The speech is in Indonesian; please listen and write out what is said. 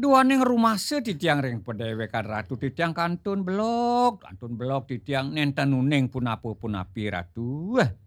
Duaning rumase titiang ring padewekan Ratu titiang kantun blok di tiang nenten nuning punapa-punapi Ratu.